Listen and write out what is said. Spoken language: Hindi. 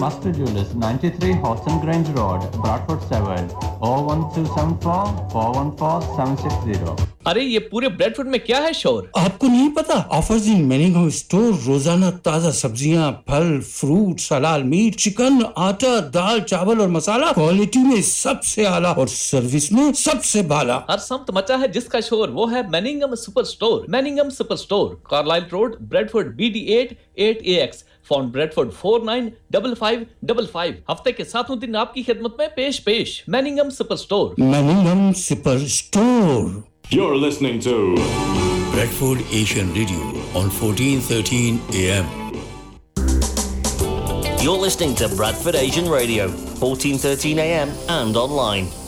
Master Jewelers, 93 Horton Grange Road, Bradford 7, 01274 414 760. अरे ये पूरे ब्रेडफोर्ड में क्या है शोर? आपको नहीं पता? ऑफर्स इन मैनिंगम स्टोर, रोजाना ताजा सब्जियां, फल, फ्रूट, हलाल मीट, चिकन, आटा, दाल, चावल और मसाला क्वालिटी में सबसे आला और सर्विस में सबसे बाला। हर समत मचा है जिसका शोर, वो है मैनिंगम super store. मैनिंगम super store, Carlisle road, Bradford, BD8 8AX, phone Bradford 495555। हफ्ते के 7 दिन आपकी खिदमत में पेश। मैनिंगम super store. मैनिंगम super store. You're listening to Bradford Asian Radio on 1413 AM. You're listening to Bradford Asian Radio, 1413 AM and online.